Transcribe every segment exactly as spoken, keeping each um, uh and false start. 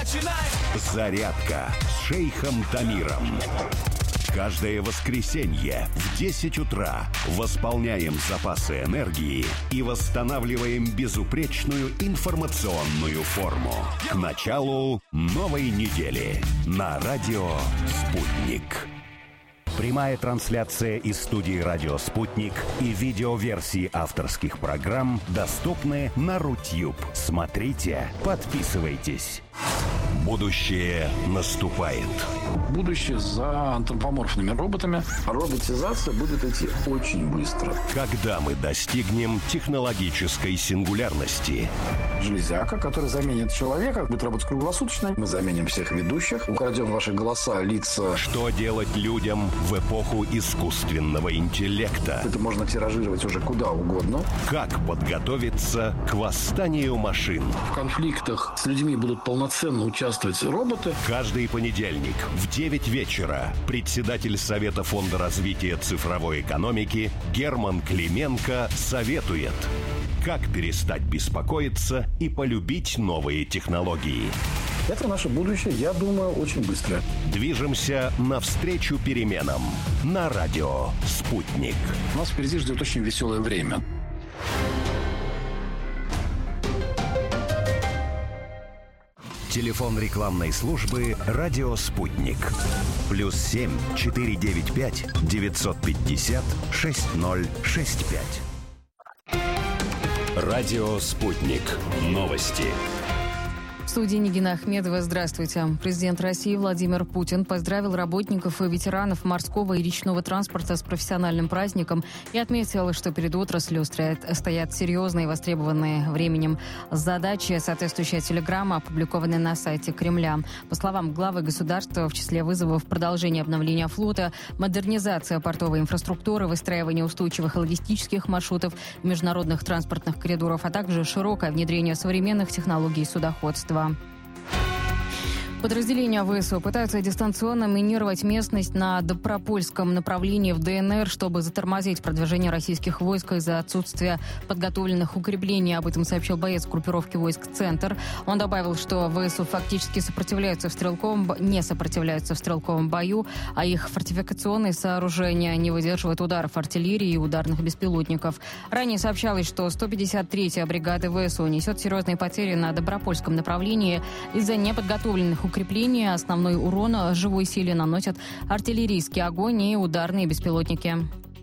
Зарядка с шейхом Тамиром. Каждое воскресенье в десять утра восполняем запасы энергии и восстанавливаем безупречную информационную форму. К началу новой недели на радио «Спутник». Прямая трансляция из студии «Радио Спутник» и видеоверсии авторских программ доступны на Рутюб. Смотрите, подписывайтесь. Будущее наступает. Будущее за антропоморфными роботами. Роботизация будет идти очень быстро. Когда мы достигнем технологической сингулярности? Железяка, которая заменит человека, будет работать круглосуточно. Мы заменим всех ведущих, украдем ваши голоса, лица. Что делать людям в эпоху искусственного интеллекта? Это можно тиражировать уже куда угодно. Как подготовиться к восстанию машин? В конфликтах с людьми будут полноценно участвовать роботы. Каждый понедельник в девять вечера председатель Совета фонда развития цифровой экономики Герман Клименко советует, как перестать беспокоиться и полюбить новые технологии. Это наше будущее, я думаю, очень быстро. Движемся навстречу переменам на радио «Спутник». Нас впереди ждет очень веселое время. Телефон рекламной службы «Радио Спутник». Плюс семь четыре девять пять девятьсот пятьдесят шесть ноль шесть пять. Радио Спутник. Новости. В студии Нигина Ахмедова. Здравствуйте. Президент России Владимир Путин поздравил работников и ветеранов морского и речного транспорта с профессиональным праздником и отметил, что перед отраслью стоят серьезные, востребованные временем задачи. Соответствующая телеграмма опубликована на сайте Кремля. По словам главы государства, в числе вызовов продолжение обновления флота, модернизация портовой инфраструктуры, выстраивание устойчивых логистических маршрутов, международных транспортных коридоров, а также широкое внедрение современных технологий судоходства. Подразделения ВСУ пытаются дистанционно минировать местность на Добропольском направлении в ДНР, чтобы затормозить продвижение российских войск из-за отсутствия подготовленных укреплений. Об этом сообщил боец группировки войск «Центр». Он добавил, что ВСУ фактически сопротивляются в стрелковом, не сопротивляются в стрелковом бою, а их фортификационные сооружения не выдерживают ударов артиллерии и ударных беспилотников. Ранее сообщалось, что сто пятьдесят третья бригада ВСУ несет серьезные потери на Добропольском направлении из-за неподготовленных укрепления. Основной урон живой силе наносят артиллерийский огонь и ударные беспилотники.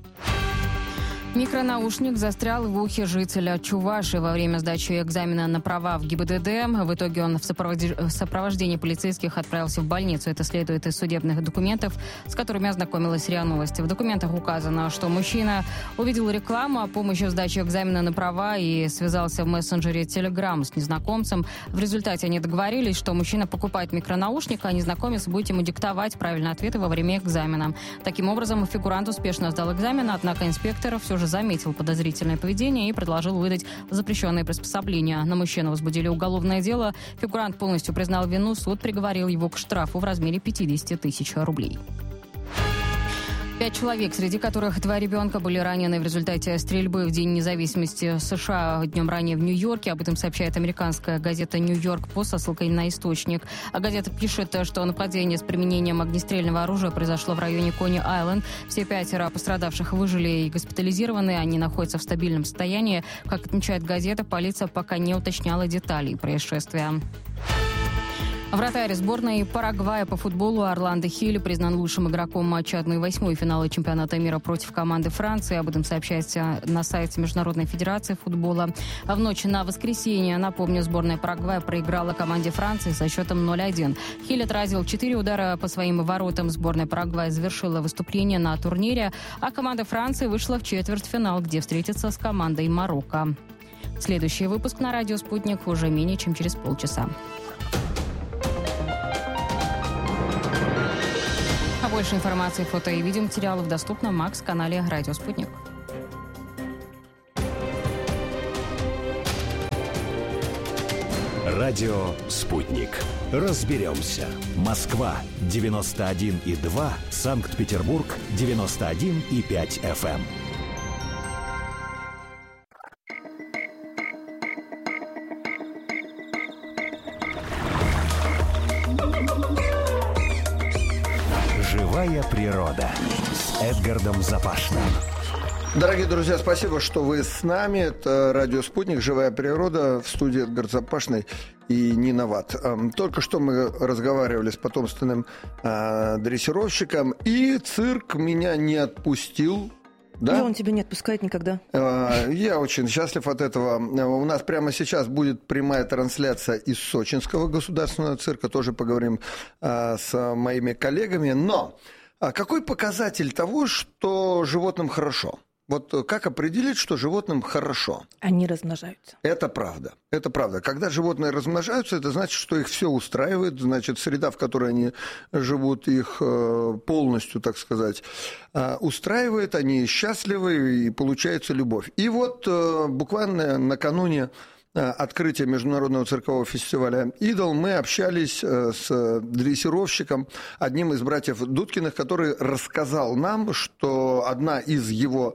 Микронаушник застрял в ухе жителя Чувашии во время сдачи экзамена на права в ГИБДД. В итоге он в сопровождении полицейских отправился в больницу. Это следует из судебных документов, с которыми ознакомилась РИА Новости. В документах указано, что мужчина увидел рекламу о помощи в сдаче экзамена на права и связался в мессенджере Telegram с незнакомцем. В результате они договорились, что мужчина покупает микронаушник, а незнакомец будет ему диктовать правильные ответы во время экзамена. Таким образом, фигурант успешно сдал экзамен, однако инспектор все же заметил подозрительное поведение и предложил выдать запрещенные приспособления. На мужчину возбудили уголовное дело. Фигурант полностью признал вину. Суд приговорил его к штрафу в размере пятьдесят тысяч рублей. Пять человек, среди которых два ребенка, были ранены в результате стрельбы в День независимости США днем ранее в Нью-Йорке. Об этом сообщает американская газета «Нью-Йорк Пост» со ссылкой на источник. А газета пишет, что нападение с применением огнестрельного оружия произошло в районе Кони-Айленд. Все пятеро пострадавших выжили и госпитализированы. Они находятся в стабильном состоянии. Как отмечает газета, полиция пока не уточняла деталей происшествия. Вратарь сборной Парагвая по футболу Орландо Хилли признан лучшим игроком матча одна восьмая финала чемпионата мира против команды Франции. Об этом сообщается на сайте Международной федерации футбола. А в ночь на воскресенье, напомню, сборная Парагвая проиграла команде Франции со счетом ноль один. Хилли отразил четыре удара по своим воротам. Сборная Парагвая завершила выступление на турнире, а команда Франции вышла в четвертьфинал, где встретится с командой Марокко. Следующий выпуск на радио «Спутник» уже менее чем через полчаса. А больше информации, фото и видеоматериалов доступно в Макс-канале «Радио Спутник». Радио «Спутник». Разберемся. Москва девяносто один и два, Санкт-Петербург девяносто один и пять эф эм. Живая природа с Эдгардом Запашным. Дорогие друзья, спасибо, что вы с нами. Это радио «Спутник», «Живая природа», в студии Эдгард Запашный и Нина Ват. Только что мы разговаривали с потомственным э, дрессировщиком, и цирк меня не отпустил. Да? И он тебя не отпускает никогда. Я очень счастлив от этого. У нас прямо сейчас будет прямая трансляция из Сочинского государственного цирка. Тоже поговорим с моими коллегами. Но какой показатель того, что животным хорошо? Вот как определить, что животным хорошо? Они размножаются. Это правда. Это правда. Когда животные размножаются, это значит, что их все устраивает, значит, среда, в которой они живут, их полностью, так сказать, устраивает, они счастливы и получается любовь. И вот буквально накануне открытия Международного циркового фестиваля «Идол» мы общались с дрессировщиком, одним из братьев Дудкиных, который рассказал нам, что одна из его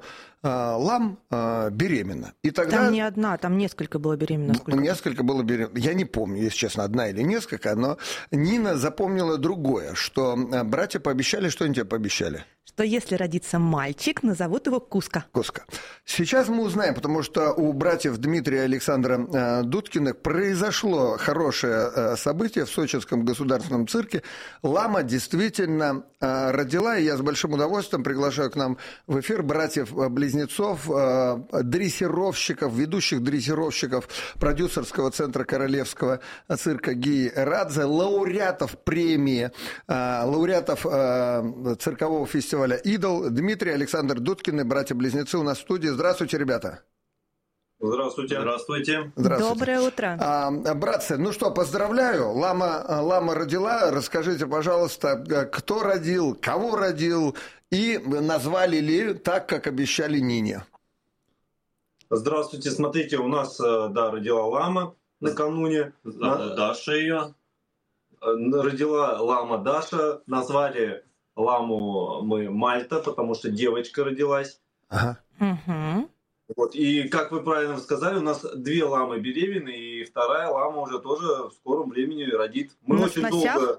лам беременна. И тогда... Там не одна, там несколько было беременна. Сколько? Несколько было беременна. Я не помню, если честно, одна или несколько, но Нина запомнила другое, что братья пообещали, что они тебе пообещали? Что если родится мальчик, назовут его Куска. Куска. Сейчас мы узнаем, потому что у братьев Дмитрия и Александра Дудкиных произошло хорошее событие в Сочинском государственном цирке. Лама действительно родила, и я с большим удовольствием приглашаю к нам в эфир братьев-близнецов, дрессировщиков, ведущих дрессировщиков продюсерского центра Королевского цирка Гии Радзе, лауреатов премии, лауреатов циркового фестиваля «Идол», Дмитрий, Александр Дудкины, братья-близнецы у нас в студии. Здравствуйте, ребята. Здравствуйте. Здравствуйте. Здравствуйте. Доброе утро. А, братцы, ну что, поздравляю. Лама, лама родила. Расскажите, пожалуйста, кто родил, кого родил и назвали ли так, как обещали Нине? Здравствуйте. Смотрите, у нас, да, родила лама накануне. Да, Даша ее. Родила лама Даша. Назвали ламу мы Мальта, потому что девочка родилась. Ага. Угу. Вот. И, как вы правильно сказали, у нас две ламы беременны, и вторая лама уже тоже в скором времени родит. Мы На очень сносях? долго...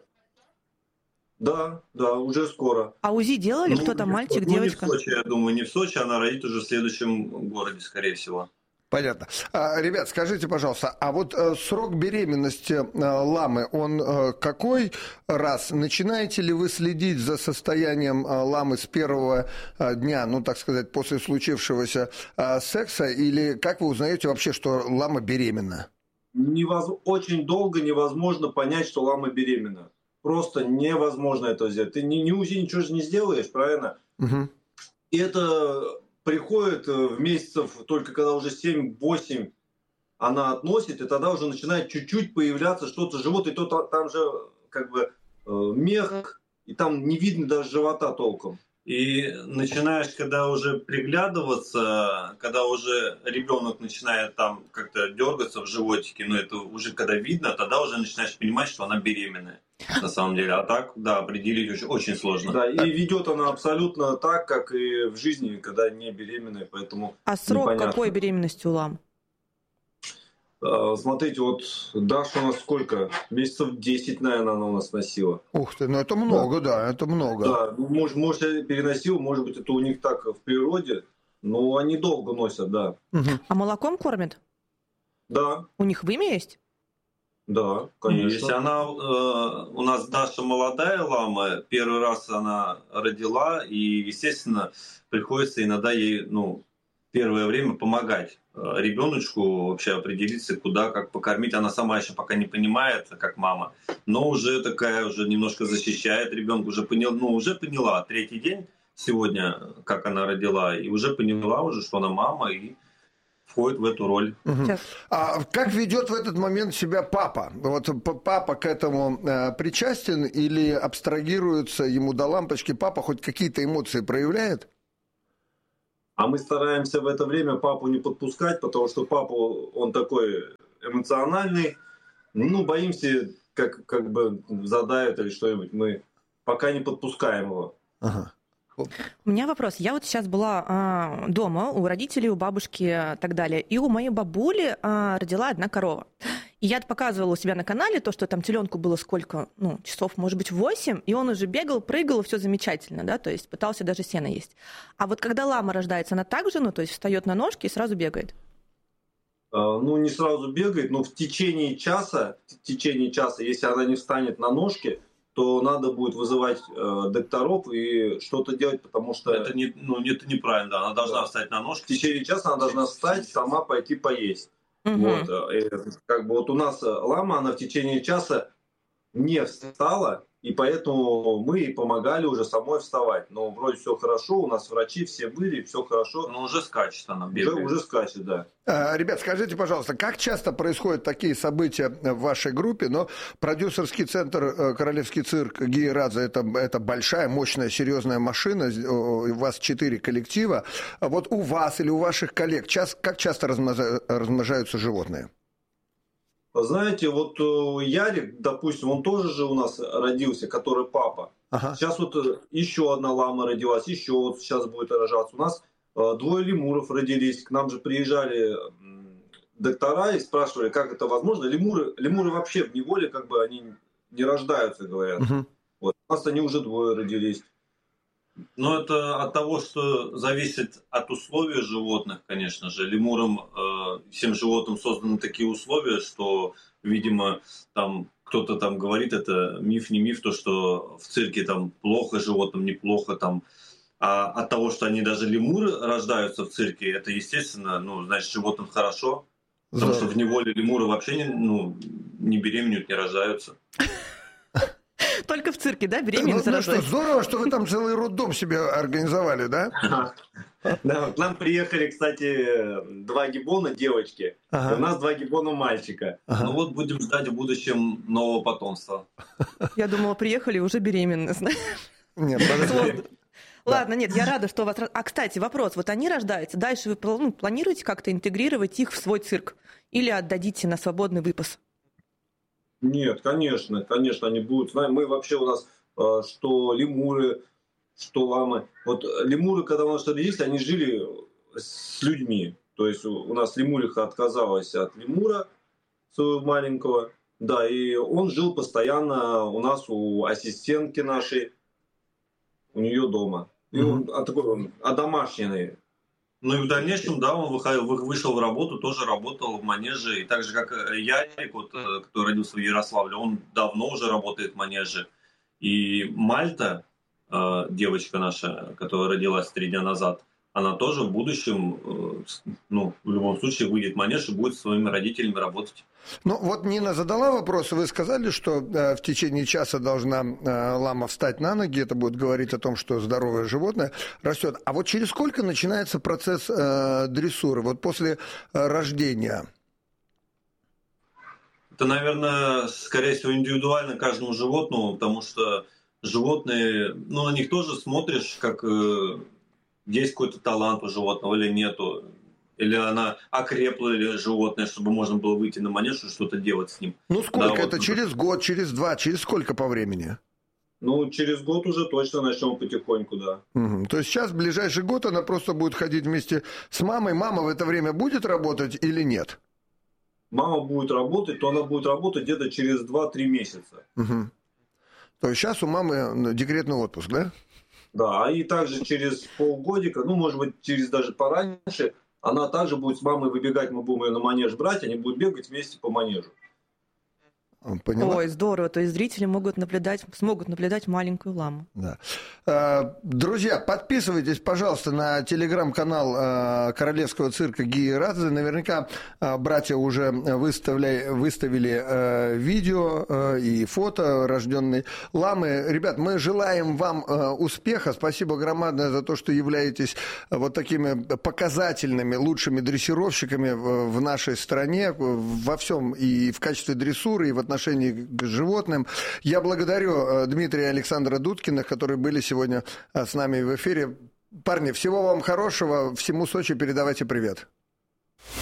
Да, да, уже скоро. А УЗИ делали? Ну, Кто там, мальчик, ну, девочка? Не в Сочи, я думаю, не в Сочи, она родит уже в следующем городе, скорее всего. Понятно. А, ребят, скажите, пожалуйста, а вот э, срок беременности э, ламы, он э, какой раз? Начинаете ли вы следить за состоянием э, ламы с первого э, дня, ну, так сказать, после случившегося э, секса, или как вы узнаете вообще, что лама беременна? Невоз... Очень долго невозможно понять, что лама беременна. Просто невозможно это сделать. Ты ни, ни УЗИ ничего же не сделаешь, правильно? Угу. И это... приходит в месяцев только когда уже семь-восемь она относит, и тогда уже начинает чуть-чуть появляться что-то живот, и то там же как бы мех, и там не видно даже живота толком. И начинаешь, когда уже приглядываться, когда уже ребенок начинает там как-то дергаться в животике, но это уже когда видно, тогда уже начинаешь понимать, что она беременная. На самом деле. А так, да, определить очень, очень сложно. Да, и ведет она абсолютно так, как и в жизни, когда не беременная, поэтому А срок непонятно. какой беременности у лам? Смотрите, вот Даша у нас сколько? Месяцев десять, наверное, она у нас носила. Ух ты, ну это много, да, да это много. Да, может, может, я переносил, может быть, это у них так в природе, но они долго носят, да. Угу. А молоком кормят? Да. У них вымя есть? Да, конечно. Если она, э, у нас Даша молодая лама, первый раз она родила, и, естественно, приходится иногда ей, ну, первое время помогать ребеночку вообще определиться, куда, как покормить. Она сама еще пока не понимает, как мама, но уже такая, уже немножко защищает ребенка, уже поняла, ну, уже поняла, третий день сегодня, как она родила, и уже поняла уже, что она мама, и входит в эту роль. Угу. А как ведет в этот момент себя папа? Вот папа к этому э, причастен или абстрагируется, ему до лампочки? Папа хоть какие-то эмоции проявляет? А мы стараемся в это время папу не подпускать, потому что папа, он такой эмоциональный. Ну, боимся, как, как бы задавят или что-нибудь. Мы пока не подпускаем его. Ага. У меня вопрос. Я вот сейчас была а, дома у родителей, у бабушки и так далее. И у моей бабули а, родила одна корова. И я показывала у себя на канале то, что там теленку было сколько, ну, часов, может быть, восемь, и он уже бегал, прыгал, все замечательно, да, то есть пытался даже сено есть. А вот когда лама рождается, она также, ну, то есть встает на ножки и сразу бегает? Ну, не сразу бегает, но в течение часа, в течение часа, если она не встанет на ножки, то надо будет вызывать э, докторов и что-то делать, потому что... Это, не, ну, это неправильно, да. Она должна да. встать на ножки. В течение часа она должна встать, сама пойти поесть. Угу. Вот, и, как бы вот у нас лама, она в течение часа не встала, и поэтому мы ей помогали уже самой вставать. Но вроде все хорошо, у нас врачи все были, все хорошо. Но уже скачет она, бегает. Уже, уже скачет, да. А, ребят, скажите, пожалуйста, как часто происходят такие события в вашей группе? Но продюсерский центр «Королевский цирк» Гии Радзе это, это большая, мощная, серьезная машина. У вас четыре коллектива. А вот у вас или у ваших коллег час, как часто размножаются животные? Знаете, вот Ярик, допустим, он тоже же у нас родился, который папа. Ага. Сейчас вот еще одна лама родилась, еще вот сейчас будет рожаться. У нас двое лемуров родились. К нам же приезжали доктора и спрашивали, как это возможно. Лемуры, лемуры вообще в неволе, как бы они не рождаются, говорят. Угу. Вот. У нас они уже двое родились. Но это от того, что зависит от условий животных, конечно же. Лемурам, э, всем животным созданы такие условия, что, видимо, там кто-то там говорит, это миф, не миф, то, что в цирке там плохо животным, неплохо там. А от того, что они даже лемуры рождаются в цирке, это, естественно, ну, значит, животным хорошо. Потому да. что в неволе лемуры вообще не, ну, не беременеют, не рождаются. Только в цирке, да, беременные ну, ну что, здорово, что вы там целый роддом себе организовали, да? Да, к нам приехали, кстати, два гиббона девочки, ага. у нас два гиббона мальчика. Ага. Ну вот будем ждать в будущем нового потомства. Я думала, приехали уже беременны, знаешь. Нет, подожди. Ладно, нет, я рада, что у вас... А, кстати, вопрос. Вот они рождаются, дальше вы ну, планируете как-то интегрировать их в свой цирк? Или отдадите на свободный выпас? Нет, конечно, конечно, они будут. Мы вообще у нас, что лемуры, что ламы. Вот лемуры, когда у нас родились, они жили с людьми. То есть у нас лемуриха отказалась от лемура своего маленького. Да, и он жил постоянно у нас, у ассистентки нашей, у нее дома. И он, а такой он одомашненный. Ну и в дальнейшем, да, он вышел в работу, тоже работал в манеже. И так же, как Ярик, вот, который родился в Ярославле, он давно уже работает в манеже. И Мальта, девочка наша, которая родилась три дня назад, она тоже в будущем, ну, в любом случае, выйдет в манеж и будет со своими родителями работать. Ну, вот Нина задала вопрос, вы сказали, что э, в течение часа должна э, лама встать на ноги, это будет говорить о том, что здоровое животное растет. А вот через сколько начинается процесс э, дрессуры? Вот после э, рождения? Это, наверное, скорее всего, индивидуально каждому животному, потому что животные, ну, на них тоже смотришь, как э, есть какой-то талант у животного или нету. Или она окрепла, или животное, чтобы можно было выйти на манеж и что-то делать с ним. Ну, сколько да, это? Вот... Через год, через два, через сколько по времени? Ну, через год уже точно начнем потихоньку, да. Угу. То есть сейчас, в ближайший год, она просто будет ходить вместе с мамой. Мама в это время будет работать или нет? Мама будет работать, то она будет работать где-то через два-три месяца. Угу. То есть сейчас у мамы декретный отпуск, да? Да, и также через полгодика, ну, может быть, через даже пораньше, она также будет с мамой выбегать, мы будем ее на манеж брать, они будут бегать вместе по манежу. Поняла? Ой, здорово. То есть зрители могут наблюдать, смогут наблюдать маленькую ламу. Да. Друзья, подписывайтесь, пожалуйста, на телеграм-канал Королевского цирка Гии Радзе. Наверняка братья уже выставили, выставили видео и фото рожденной ламы. Ребят, мы желаем вам успеха. Спасибо громадное за то, что являетесь вот такими показательными, лучшими дрессировщиками в нашей стране во всем, и в качестве дрессуры, и в отношении к животным. Я благодарю Дмитрия и Александра Дудкиных, которые были сегодня с нами в эфире. Парни, всего вам хорошего, всему Сочи передавайте привет.